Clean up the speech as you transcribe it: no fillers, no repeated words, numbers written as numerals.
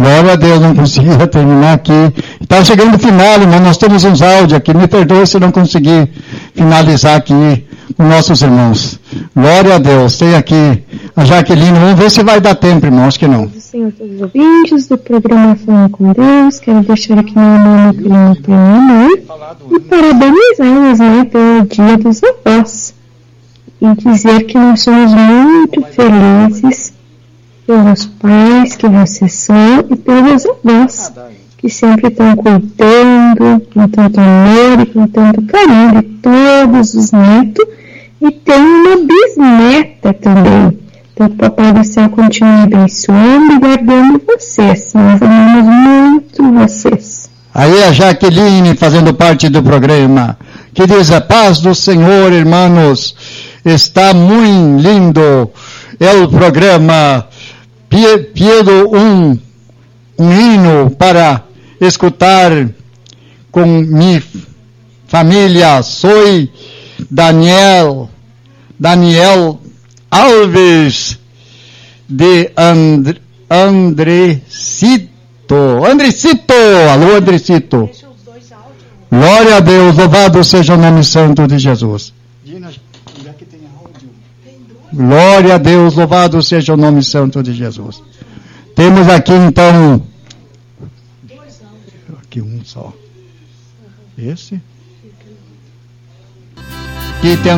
Glória a Deus, não conseguia terminar aqui. Está chegando o final, mas nós temos uns áudios aqui. Me perdoe se não conseguir finalizar aqui com nossos irmãos. Glória a Deus. Tem aqui a Jaqueline. Vamos ver se vai dar tempo, irmão. Acho que não. Senhor, todos os ouvintes do programa Falando com Deus, quero deixar aqui meu nome pelo meu pai e minha mãe e parabenizá-los, pelo Dia dos Avós e dizer que nós somos muito felizes pelos pais que vocês são e pelos avós que sempre estão cuidando com tanto amor e com tanto carinho de todos os netos, e tem uma bisneta também. Então, que o Papai do Céu continue abençoando e guardando vocês. Nós amamos muito vocês. Aí a Jaqueline fazendo parte do programa, que diz: a paz do Senhor, irmãos, está muito lindo. É o programa. Pido um hino para escutar com minha família. Sou Daniel Alves de Andrecito. Alô, Andrecito. Glória a Deus, louvado seja o nome santo de Jesus. Glória a Deus, louvado seja o nome santo de Jesus. Temos aqui então, aqui um só. Esse? Aqui tem